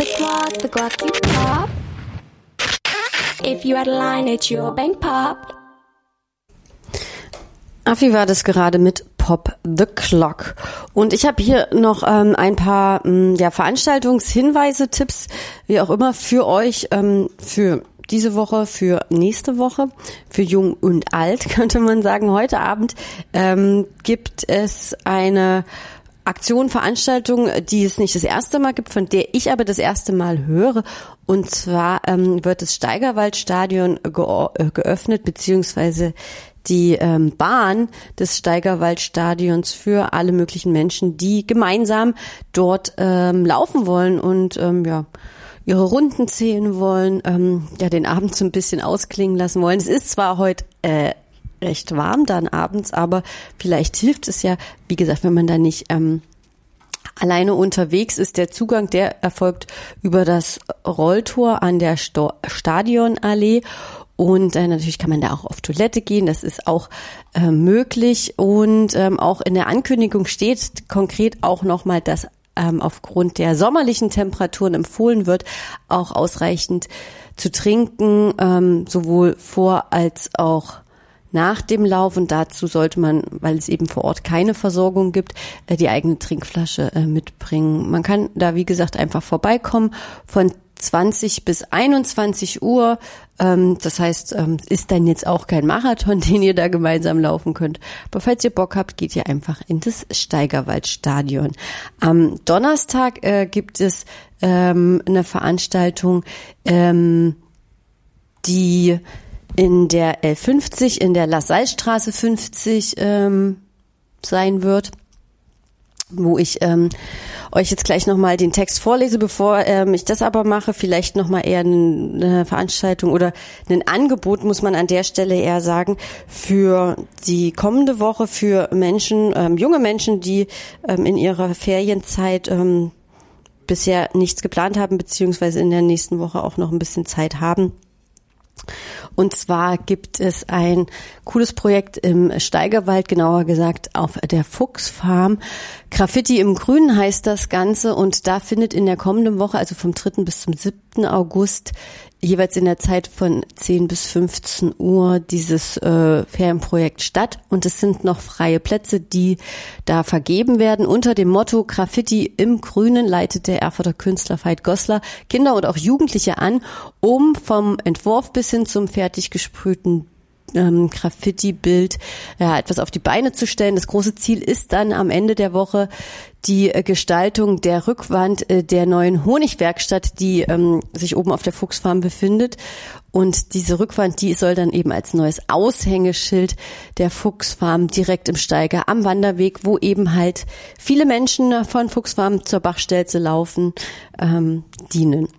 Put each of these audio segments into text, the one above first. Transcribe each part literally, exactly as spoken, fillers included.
Glock, the Glock you pop. If you had a line, it's your bank pop. Affi war das gerade mit Pop the Clock. Und ich habe hier noch ähm, ein paar ähm, ja, Veranstaltungshinweise, Tipps, wie auch immer, für euch, ähm, für diese Woche, für nächste Woche, für Jung und Alt, könnte man sagen. Heute Abend ähm, gibt es eine Aktion, Veranstaltung, die es nicht das erste Mal gibt, von der ich aber das erste Mal höre. Und zwar ähm, wird das Steigerwaldstadion ge- äh, geöffnet, beziehungsweise die ähm, Bahn des Steigerwaldstadions für alle möglichen Menschen, die gemeinsam dort ähm, laufen wollen und ähm, ja ihre Runden zählen wollen, ähm, ja den Abend so ein bisschen ausklingen lassen wollen. Es ist zwar heute äh, recht warm dann abends, aber vielleicht hilft es ja, wie gesagt, wenn man da nicht ähm, alleine unterwegs ist. Der Zugang, der erfolgt über das Rolltor an der Sto- Stadionallee. Und äh, natürlich kann man da auch auf Toilette gehen, das ist auch äh, möglich. Und ähm, auch in der Ankündigung steht konkret auch nochmal, dass ähm, aufgrund der sommerlichen Temperaturen empfohlen wird, auch ausreichend zu trinken, ähm, sowohl vor als auch nach dem Lauf. Und dazu sollte man, weil es eben vor Ort keine Versorgung gibt, äh, die eigene Trinkflasche äh, mitbringen. Man kann da, wie gesagt, einfach vorbeikommen von zwanzig bis einundzwanzig Uhr. Ähm, das heißt, ähm, ist dann jetzt auch kein Marathon, den ihr da gemeinsam laufen könnt. Aber falls ihr Bock habt, geht ihr einfach in das Steigerwaldstadion. Am Donnerstag äh, gibt es ähm, eine Veranstaltung, ähm, die in der L fünfzig, in der Lassallestraße fünfzig ähm, sein wird, wo ich ähm, euch jetzt gleich nochmal den Text vorlese, bevor ähm, ich das aber mache, vielleicht nochmal eher eine Veranstaltung oder ein Angebot, muss man an der Stelle eher sagen, für die kommende Woche für Menschen, ähm, junge Menschen, die ähm, in ihrer Ferienzeit ähm, bisher nichts geplant haben, beziehungsweise in der nächsten Woche auch noch ein bisschen Zeit haben. Und zwar gibt es ein cooles Projekt im Steigerwald, genauer gesagt auf der Fuchsfarm. Graffiti im Grünen heißt das Ganze und da findet in der kommenden Woche, also vom dritten bis zum siebten August, jeweils in der Zeit von zehn bis fünfzehn Uhr dieses äh, Ferienprojekt statt. Und es sind noch freie Plätze, die da vergeben werden. Unter dem Motto Graffiti im Grünen leitet der Erfurter Künstler Veit Goslar Kinder und auch Jugendliche an, um vom Entwurf bis hin zum fertig gesprühten ähm, Graffiti-Bild ja, etwas auf die Beine zu stellen. Das große Ziel ist dann am Ende der Woche die äh, Gestaltung der Rückwand äh, der neuen Honigwerkstatt, die ähm, sich oben auf der Fuchsfarm befindet. Und diese Rückwand, die soll dann eben als neues Aushängeschild der Fuchsfarm direkt im Steiger am Wanderweg, wo eben halt viele Menschen von Fuchsfarm zur Bachstelze laufen, ähm, dienen.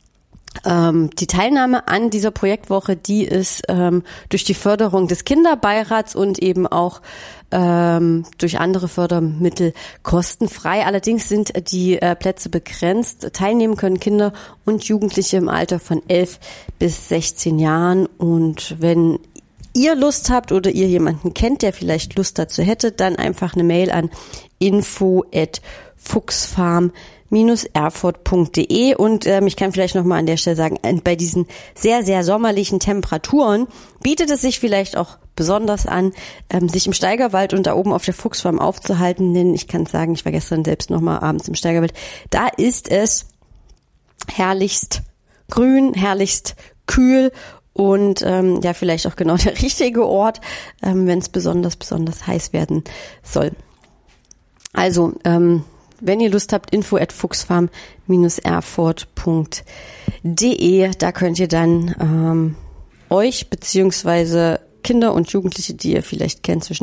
Ähm, die Teilnahme an dieser Projektwoche, die ist ähm, durch die Förderung des Kinderbeirats und eben auch ähm, durch andere Fördermittel kostenfrei. Allerdings sind die äh, Plätze begrenzt. Teilnehmen können Kinder und Jugendliche im Alter von elf bis sechzehn Jahren. Und wenn ihr Lust habt oder ihr jemanden kennt, der vielleicht Lust dazu hätte, dann einfach eine Mail an info at fuchsfarm erfurt punkt de und ähm, ich kann vielleicht nochmal an der Stelle sagen, bei diesen sehr, sehr sommerlichen Temperaturen bietet es sich vielleicht auch besonders an, ähm, sich im Steigerwald und da oben auf der Fuchsfarm aufzuhalten, denn ich kann sagen, ich war gestern selbst nochmal abends im Steigerwald, da ist es herrlichst grün, herrlichst kühl und ähm, ja, vielleicht auch genau der richtige Ort, ähm, wenn es besonders, besonders heiß werden soll. Also, ähm, wenn ihr Lust habt, info at fuchsfarm erfurt punkt de, da könnt ihr dann ähm, euch beziehungsweise Kinder und Jugendliche, die ihr vielleicht kennt, zwischen